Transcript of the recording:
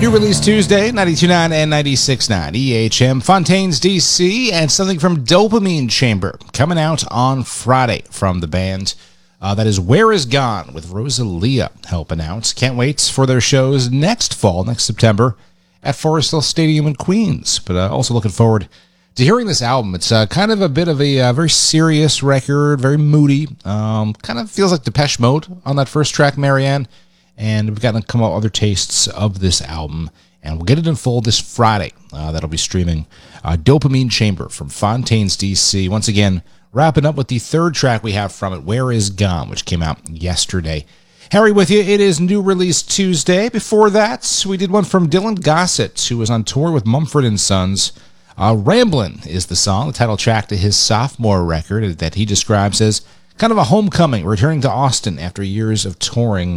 New release Tuesday, 92.9 and 96.9 EHM, Fontaines, DC, and something from Dopamine Chamber coming out on Friday from the band. That is Where Is Gone with Rosalia helping out. Can't wait for their shows next fall, next September, at Forest Hill Stadium in Queens. But also looking forward to hearing this album. It's kind of a bit of a very serious record, very moody. Kind of feels like Depeche Mode on that first track, Marianne. And we've got to come out other tastes of this album, and we'll get it in full this Friday. That'll be streaming Dopamine Chamber from Fontaines, DC. Once again, wrapping up with the third track we have from it, Where Is Gone, which came out yesterday. Harry with you. It is New Release Tuesday. Before that, we did one from Dylan Gossett, who was on tour with Mumford & Sons. Ramblin' is the song, the title track to his sophomore record that he describes as kind of a homecoming, returning to Austin after years of touring